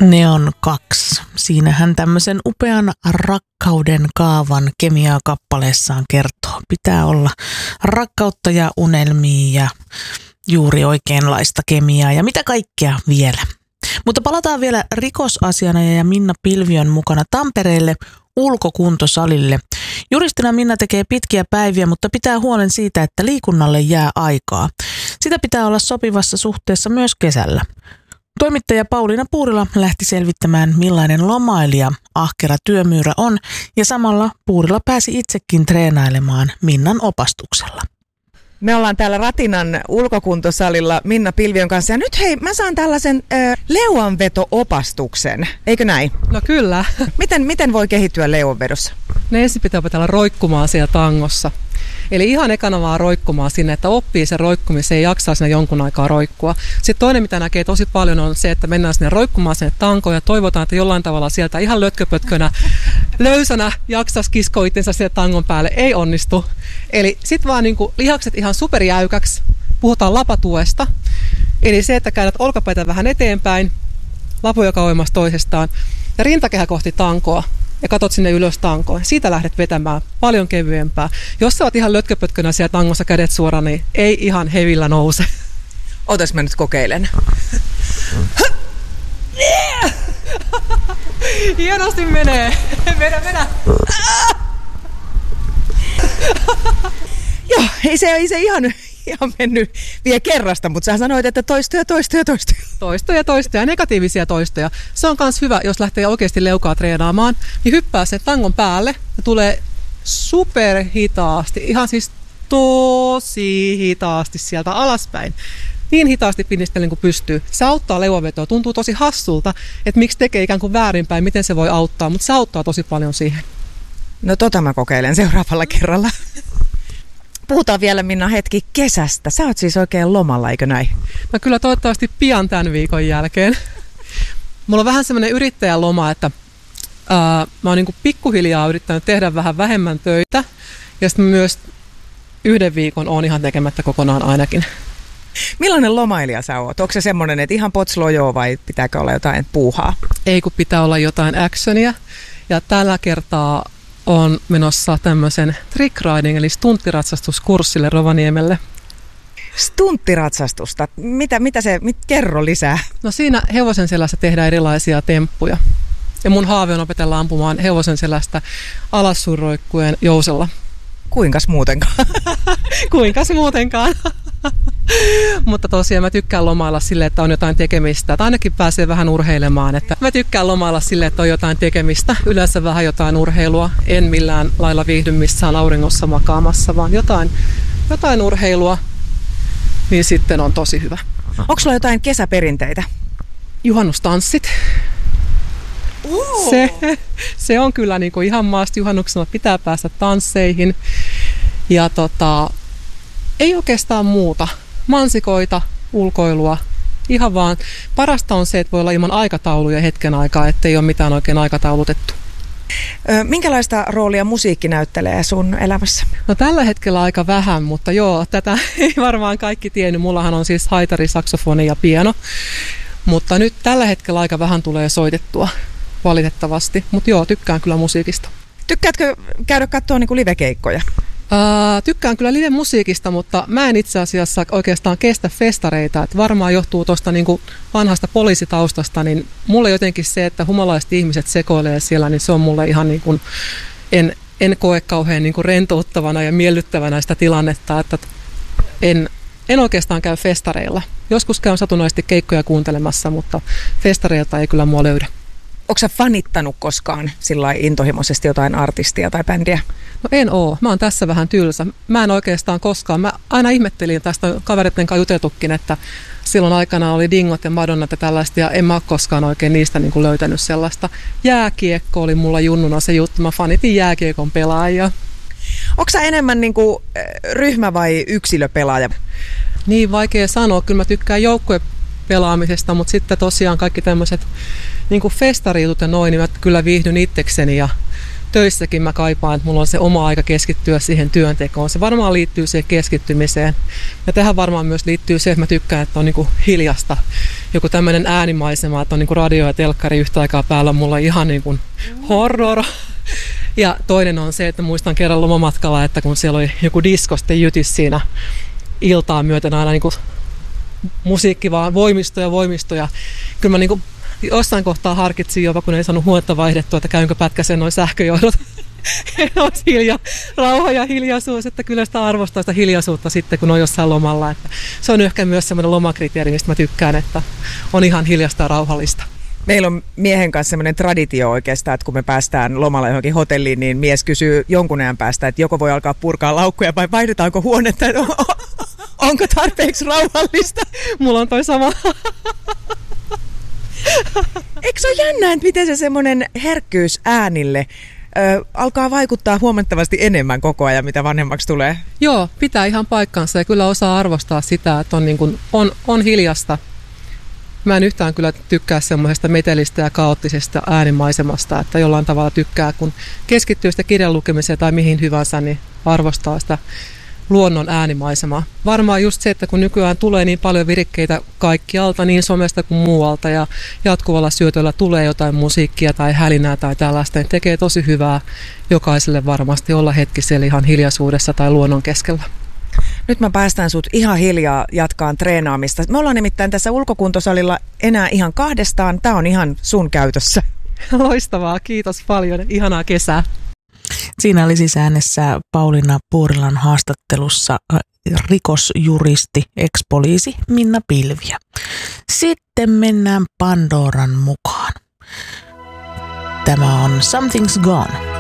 Neon 2. Siinähän tämmöisen upean rakkauden kaavan kemiaa kappaleessaan kertoo. Pitää olla rakkautta ja unelmia ja juuri oikeanlaista kemiaa ja mitä kaikkea vielä. Mutta palataan vielä rikosasiana ja Minna Pilviön mukana Tampereelle ulkokuntosalille. Juristina Minna tekee pitkiä päiviä, mutta pitää huolen siitä, että liikunnalle jää aikaa. Sitä pitää olla sopivassa suhteessa myös kesällä. Toimittaja Pauliina Puurila lähti selvittämään, millainen lomailija ahkera työmyyrä on, ja samalla Puurila pääsi itsekin treenailemaan Minnan opastuksella. Me ollaan täällä Ratinan ulkokuntosalilla Minna Pilviön kanssa, ja nyt hei, mä saan tällaisen leuanveto-opastuksen, eikö näin? No kyllä. Miten voi kehittyä leuanvedossa? Ne ensin pitää opetella roikkumaan siellä tangossa. Eli ihan ekana vaan roikkumaan sinne, että oppii sen roikkumisen ja jaksaa sinne jonkun aikaa roikkua. Sitten toinen, mitä näkee tosi paljon, on se, että mennään sinne roikkumaan sinne tankoon ja toivotaan, että jollain tavalla sieltä ihan lötköpötkönä, löysänä jaksaisi kiskoa itsensä sieltä tangon päälle. Ei onnistu. Eli sitten vaan niin kuin lihakset ihan superjäykäksi. Puhutaan lapatuesta. Eli se, että käännät olkapäitä vähän eteenpäin, lapuja kauemmas toisestaan ja rintakehä kohti tankoa. Ja katot sinne ylös tankoon. Siitä lähdet vetämään paljon kevyempää. Jos sä oot ihan lötköpötkönä siellä tangossa kädet suoraan, niin ei ihan hevillä nouse. Otas mä nyt kokeilen. Hienosti menee. Vedä. Joo, ei se ihan mennyt vielä kerrasta, mutta sä sanoit, että toistoja. Toistoja, negatiivisia toistoja. Se on myös hyvä, jos lähtee oikeasti leukaa treenaamaan, niin hyppää sen tangon päälle ja tulee superhitaasti, ihan siis tosi hitaasti sieltä alaspäin. Niin hitaasti pinnistellen kuin pystyy. Se auttaa leuanvetoa. Tuntuu tosi hassulta, että miksi tekee ikään kuin väärinpäin, miten se voi auttaa, mutta se auttaa tosi paljon siihen. No mä kokeilen seuraavalla kerralla. Puhutaan vielä, Minna, hetki kesästä. Sä oot siis oikein lomalla, eikö näin? No kyllä toivottavasti pian tämän viikon jälkeen. Mulla on vähän semmoinen yrittäjäloma, että mä oon niin kuin pikkuhiljaa yrittänyt tehdä vähän vähemmän töitä. Ja sitten myös 1 viikon oon ihan tekemättä kokonaan ainakin. Millainen lomailija sä oot? Onko se semmoinen, että ihan potslojoo vai pitääkö olla jotain puuhaa? Ei, kun pitää olla jotain actionia. Ja tällä kertaa on menossa tämmöisen trick riding eli stunttiratsastusskurssille Rovaniemelle. Stunttiratsastusta? Kerro lisää. No siinä hevosen selässä tehdään erilaisia temppuja. Ja mun haave on opetella ampumaan hevosen selästä alassuunroikkuen jousella. Kuinkas muutenkaan? Mutta tosiaan mä tykkään lomailla silleen, että on jotain tekemistä. Tai ainakin pääsee vähän urheilemaan. Että mä tykkään lomailla silleen, että on jotain tekemistä. Yleensä vähän jotain urheilua. En millään lailla viihdy missään auringossa makaamassa, vaan jotain urheilua. Niin sitten on tosi hyvä. Onko sulla jotain kesäperinteitä? Juhannustanssit. Se on kyllä niin kuin ihan maasta juhannuksena pitää päästä tansseihin. Ja ei oikeastaan muuta. Mansikoita, ulkoilua. Ihan vaan parasta on se, että voi olla ilman aikatauluja hetken aikaa, ettei ole mitään oikein aikataulutettu. Minkälaista roolia musiikki näyttelee sun elämässä? No tällä hetkellä aika vähän, mutta joo, tätä ei varmaan kaikki tiennyt. Mullahan on siis haitari, saksofoni ja piano. Mutta nyt tällä hetkellä aika vähän tulee soitettua valitettavasti. Mutta joo, tykkään kyllä musiikista. Tykkäätkö käydä katsoa niin kuin livekeikkoja? Tykkään kyllä live-musiikista, mutta mä en itse asiassa oikeastaan kestä festareita. Että varmaan johtuu tuosta niin kuin vanhasta poliisitaustasta, niin mulle jotenkin se, että humalaiset ihmiset sekoilee siellä, niin se on mulle ihan niin kuin, en koe kauhean niin kuin rentouttavana ja miellyttävänä sitä tilannetta, että en oikeastaan käy festareilla. Joskus käyn satunnaisesti keikkoja kuuntelemassa, mutta festareilta ei kyllä mua löydä. Onko sä fanittanut koskaan sillä intohimoisesti jotain artistia tai bändiä? No en oo. Mä oon tässä vähän tylsä. Mä en oikeastaan koskaan. Mä aina ihmettelin tästä kavereiden kanssa juteltukin, että silloin aikana oli Dingot ja Madonnat ja tällaista, ja en mä ole koskaan oikein niistä niin kuin löytänyt sellaista. Jääkiekko oli mulla junnuna se juttu. Mä fanitin jääkiekon pelaajia. Onko sä enemmän niin kuin ryhmä- vai yksilöpelaaja? Niin, vaikea sanoa. Kyllä mä tykkään joukkuepelaamisesta, mutta sitten tosiaan kaikki tämmöiset niin kuin festariitut ja noin, niin mä kyllä viihdyn itsekseni ja töissäkin mä kaipaan, että mulla on se oma aika keskittyä siihen työntekoon. Se varmaan liittyy siihen keskittymiseen. Ja tähän varmaan myös liittyy se, että mä tykkään, että on niin kuin hiljasta. Joku tämmöinen äänimaisema, että on niin kuin radio ja telkkari yhtä aikaa päällä. Mulla on ihan niin kuin horror. Ja toinen on se, että muistan kerran lomamatkalla, että kun siellä oli joku disko sitten jytis siinä iltaa myöten aina niin kuin musiikki vaan voimistoja. Kyllä mä niin kuin jossain kohtaa harkitsin jopa, kun ei saanut huonetta vaihdettua, että käynkö pätkäsen noin sähköjohdot. Olisi rauha ja hiljaisuus, että kyllä sitä arvostaa sitä hiljaisuutta sitten, kun on jossain lomalla. Että se on ehkä myös semmoinen lomakriteeri, mistä mä tykkään, että on ihan hiljasta ja rauhallista. Meillä on miehen kanssa semmoinen traditio oikeastaan, että kun me päästään lomalla johonkin hotelliin, niin mies kysyy jonkun ajan päästä, että joko voi alkaa purkaa laukkuja vai vaihdetaanko huonetta, onko tarpeeksi rauhallista. Mulla on toi sama. Eikö se ole jännä, että miten se semmoinen herkkyys äänille alkaa vaikuttaa huomattavasti enemmän koko ajan, mitä vanhemmaksi tulee? Joo, pitää ihan paikkansa ja kyllä osaa arvostaa sitä, että on, niin kuin, on hiljasta. Mä en yhtään kyllä tykkää semmoisesta metelistä ja kaoottisesta äänimaisemasta, että jollain tavalla tykkää, kun keskittyy sitä kirjan lukemiseen tai mihin hyvänsä, niin arvostaa sitä luonnon äänimaisemaa. Varmaan just se, että kun nykyään tulee niin paljon virikkeitä kaikkialta, niin somesta kuin muualta, ja jatkuvalla syötöllä tulee jotain musiikkia tai hälinää tai tällaista, niin tekee tosi hyvää jokaiselle varmasti olla hetki siellä ihan hiljaisuudessa tai luonnon keskellä. Nyt mä päästän sut ihan hiljaa jatkaan treenaamista. Me ollaan nimittäin tässä ulkokuntosalilla enää ihan kahdestaan. Tää on ihan sun käytössä. Loistavaa, kiitos paljon. Ihanaa kesää. Siinä oli siis äänessä Pauliina Puurilan haastattelussa rikosjuristi, ex-poliisi Minna Pilviö. Sitten mennään Pandoran mukaan. Tämä on Something's Gone.